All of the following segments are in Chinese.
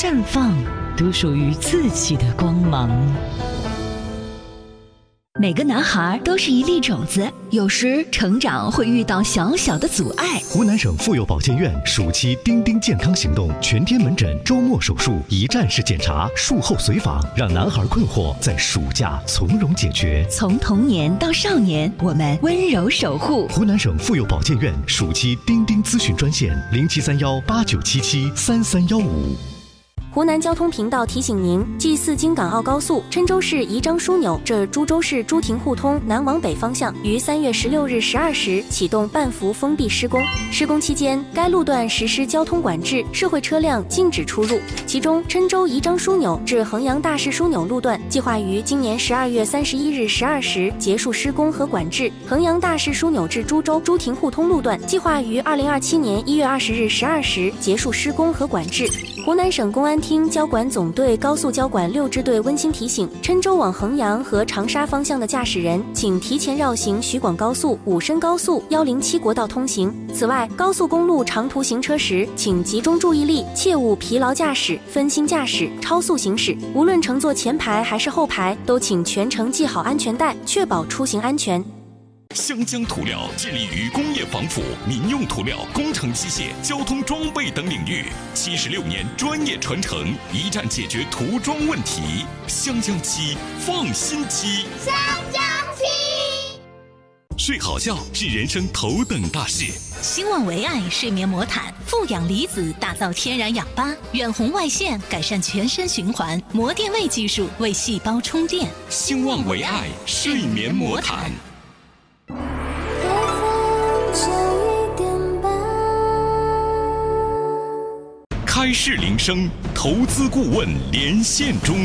绽放，都属于自己的光芒。 每个男孩都是一粒种子，有时成长会遇到小小的阻碍。 湖南省妇幼保健院暑期丁丁健康行动全天门诊，周末手术，一站式检查，术后随访，让男孩困惑在暑假从容解决。 从童年到少年，我们温柔守护。 湖南省妇幼保健院暑期丁丁咨询专线073189773315。 湖南交通频道提醒您：G4京港澳高速郴州市宜章枢纽至株洲市朱亭互通南往北方向于3月16日12时启动半幅封闭施工。施工期间，该路段实施交通管制，社会车辆禁止出入。其中，郴州宜章枢纽至衡阳大市枢纽路段计划于今年12月31日12时结束施工和管制；衡阳大市枢纽至株洲朱亭互通路段计划于2027年1月20日12时结束施工和管制。湖南省公安厅交管总队高速交管6支队温馨提醒：郴州往衡阳和长沙方向的驾驶人，请提前绕行徐广高速、武深高速、107国道通行。此外，高速公路长途行车时，请集中注意力，切勿疲劳驾驶、分心驾驶、超速行驶。无论乘坐前排还是后排，都请全程系好安全带，确保出行安全。 湘江涂料致力于工业防腐、民用涂料、工程机械、交通装备等领域，76年专业传承，一站解决涂装问题。湘江漆，放心漆。 湘江漆。 睡好觉是人生头等大事。 兴旺维爱睡眠魔毯，富氧离子打造天然氧吧，远红外线改善全身循环，膜电位技术为细胞充电。 兴旺维爱睡眠魔毯。开市铃声，投资顾问连线中。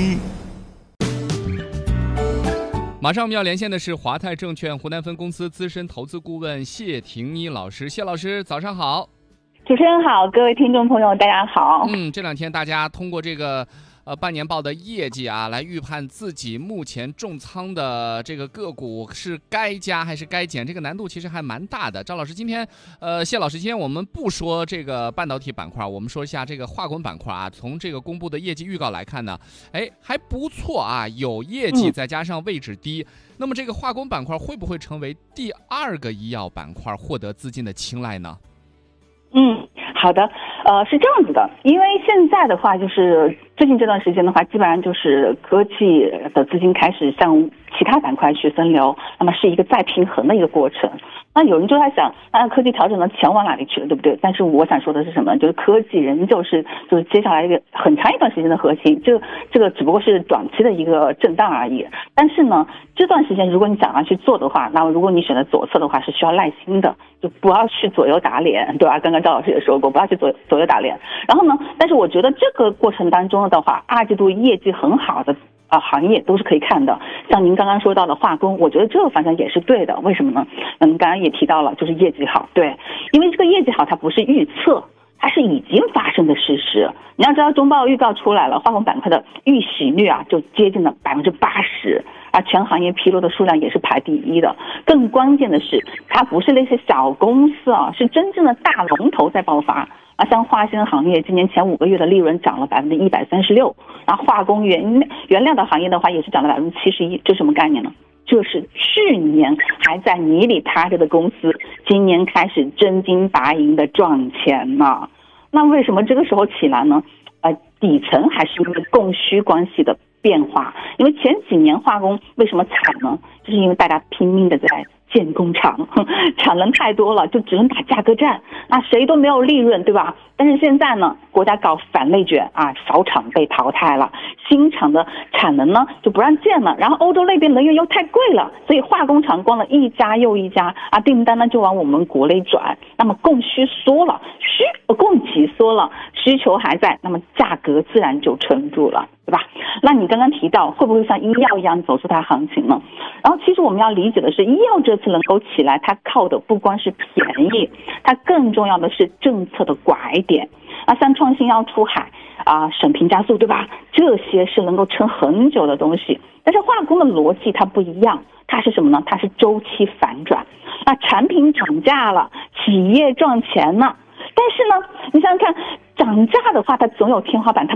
马上我们要连线的是华泰证券湖南分公司资深投资顾问谢婷妮老师。谢老师，早上好。 主持人好，各位听众朋友大家好。 这两天大家通过这个半年报的业绩啊，来预判自己目前重仓的这个个股是该加还是该减，这个难度其实还蛮大的。赵老师，今天谢老师，今天我们不说这个半导体板块，我们说一下这个化工板块啊。从这个公布的业绩预告来看呢，还不错啊，有业绩再加上位置低。那么这个化工板块会不会成为第二个医药板块获得资金的青睐呢？ 好的，是这样子的，因为现在的话，就是最近这段时间的话，基本上就是科技的资金开始向其他板块去分流，那么是一个再平衡的一个过程。那有人就在想，科技调整的钱往哪里去了，对不对？但是我想说的是什么？就是科技仍旧是就是接下来一个很长一段时间的核心，这个只不过是短期的一个震荡而已。但是呢，这段时间如果你想要去做的话，那么如果你选择左侧的话，是需要耐心的，就不要去左右打脸，对吧？刚刚赵老师也说过，不要去左右打脸。然后呢，但是我觉得这个过程当中的话，二季度业绩很好的行业都是可以看的，像您刚刚说到的化工，我觉得这个方向也是对的。为什么呢？刚刚也提到了，就是业绩好，对，因为这个业绩好它不是预测，它是已经发生的事实。你要知道，中报预告出来了，化工板块的预喜率啊就接近了80%，而全行业披露的数量也是排第一的。更关键的是，它不是那些小公司啊，是真正的大龙头在爆发。像化纤行业今年前5个月的利润涨了136%，然后化工原料的行业的话也是涨了71%，这是什么概念呢？这是去年还在泥里踏着的公司，今年开始真金白银的赚钱了。那为什么这个时候起来呢？底层还是因为供需关系的变化。因为前几年化工为什么惨呢？就是因为大家拼命的在建工厂，产能太多了，就只能打价格战，那谁都没有利润，对吧？但是现在呢，国家搞反内卷啊，少厂被淘汰了，新厂的产能呢就不让建了，然后欧洲那边能源又太贵了，所以化工厂光了一家又一家啊，订单呢就往我们国内转，那么供需缩了，供给缩了，需求还在，那么价格自然就撑住了，对吧？那你刚刚提到会不会像医药一样走出它行情呢？然后其实我们要理解的是，医药这次能够起来，它靠的不光是便宜，它更重要的是政策的拐点。像创新药出海审评加速，对吧？这些是能够撑很久的东西。但是化工的逻辑它不一样，它是什么呢？它是周期反转。产品涨价了，企业赚钱了，但是呢，你想想看，涨价的话它总有天花板，它